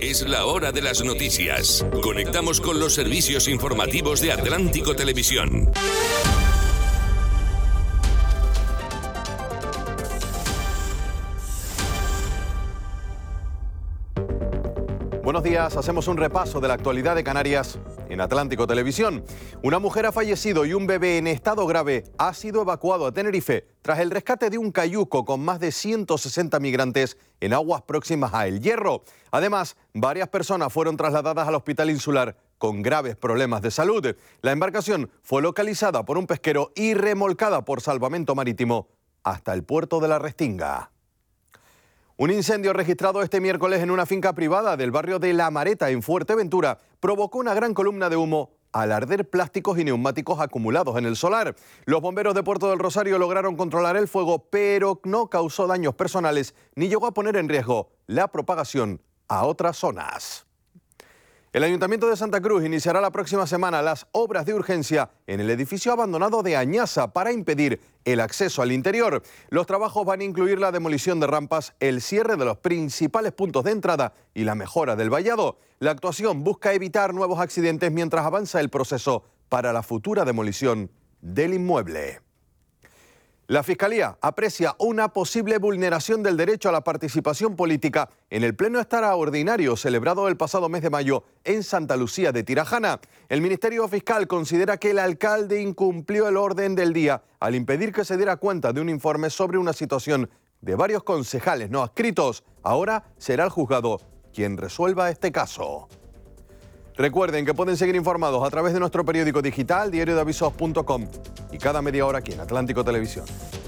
Es la hora de las noticias. Conectamos con los servicios informativos de Atlántico Televisión. Buenos días, hacemos un repaso de la actualidad de Canarias en Atlántico Televisión. Una mujer ha fallecido y un bebé en estado grave ha sido evacuado a Tenerife tras el rescate de un cayuco con más de 160 migrantes en aguas próximas a El Hierro. Además, varias personas fueron trasladadas al hospital insular con graves problemas de salud. La embarcación fue localizada por un pesquero y remolcada por Salvamento Marítimo hasta el puerto de La Restinga. Un incendio registrado este miércoles en una finca privada del barrio de La Mareta, en Fuerteventura, provocó una gran columna de humo al arder plásticos y neumáticos acumulados en el solar. Los bomberos de Puerto del Rosario lograron controlar el fuego, pero no causó daños personales ni llegó a poner en riesgo la propagación a otras zonas. El Ayuntamiento de Santa Cruz iniciará la próxima semana las obras de urgencia en el edificio abandonado de Añaza para impedir el acceso al interior. Los trabajos van a incluir la demolición de rampas, el cierre de los principales puntos de entrada y la mejora del vallado. La actuación busca evitar nuevos accidentes mientras avanza el proceso para la futura demolición del inmueble. La Fiscalía aprecia una posible vulneración del derecho a la participación política en el pleno extraordinario celebrado el pasado mes de mayo en Santa Lucía de Tirajana. El Ministerio Fiscal considera que el alcalde incumplió el orden del día al impedir que se diera cuenta de un informe sobre una situación de varios concejales no adscritos. Ahora será el juzgado quien resuelva este caso. Recuerden que pueden seguir informados a través de nuestro periódico digital, diariodeavisos.com, y cada media hora aquí en Atlántico Televisión.